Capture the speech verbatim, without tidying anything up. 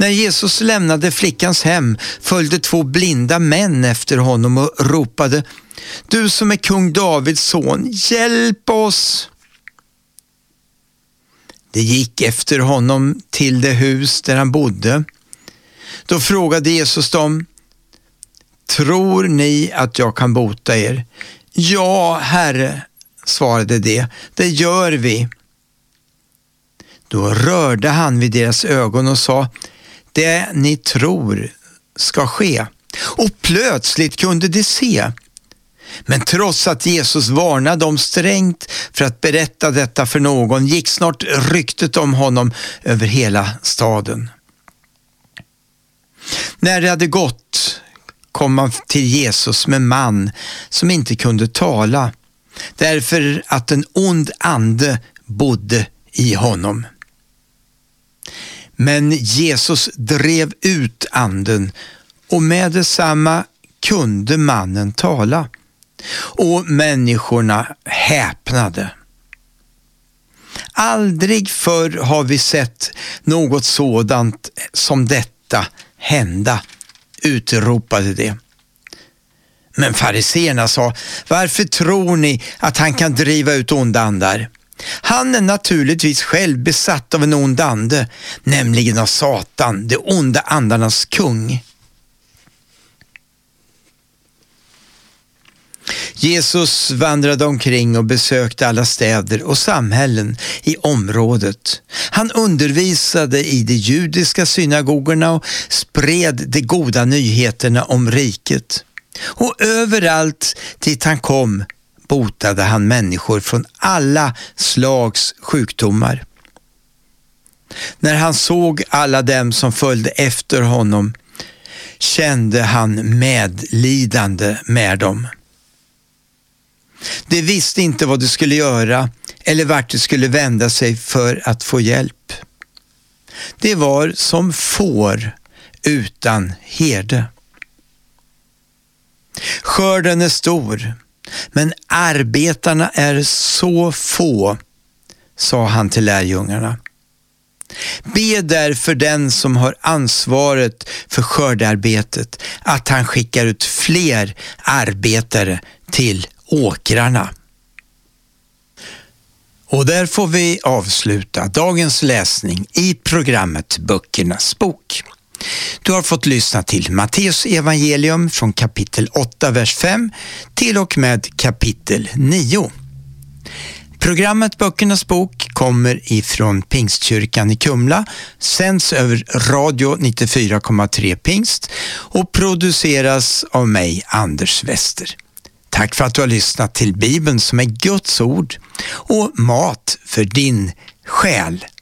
När Jesus lämnade flickans hem följde två blinda män efter honom och ropade: Du som är kung Davids son, hjälp oss! De gick efter honom till det hus där han bodde. Då frågade Jesus dem: Tror ni att jag kan bota er? Ja, Herre, svarade de, det gör vi. Då rörde han vid deras ögon och sa: Det ni tror ska ske. Och plötsligt kunde de se. Men trots att Jesus varnade dem strängt för att berätta detta för någon, gick snart ryktet om honom över hela staden. När det hade gått kom man till Jesus med man som inte kunde tala, därför att en ond ande bodde i honom. Men Jesus drev ut anden, och med detsamma kunde mannen tala, och människorna häpnade. Aldrig förr har vi sett något sådant som detta hända, utropade de. Men fariseerna sa: Varför tror ni att han kan driva ut onda andar? Han är naturligtvis själv besatt av en ond ande, nämligen av Satan, det onda andarnas kung. Jesus vandrade omkring och besökte alla städer och samhällen i området. Han undervisade i de judiska synagogorna och spred de goda nyheterna om riket. Och överallt dit han kom botade han människor från alla slags sjukdomar. När han såg alla dem som följde efter honom kände han medlidande med dem. De visste inte vad de skulle göra eller vart de skulle vända sig för att få hjälp. Det var som får utan herde. Skörden är stor, men arbetarna är så få, sa han till lärjungarna. Be därför den som har ansvaret för skördearbetet att han skickar ut fler arbetare till åkrarna. Och där får vi avsluta dagens läsning i programmet Böckernas bok. Du har fått lyssna till Matteus evangelium från kapitel åtta, vers fem till och med kapitel nio. Programmet Böckernas bok kommer ifrån Pingstkyrkan i Kumla, sänds över radio nittiofyra komma tre Pingst och produceras av mig, Anders Wester. Tack för att du har lyssnat till Bibeln som är Guds ord och mat för din själ.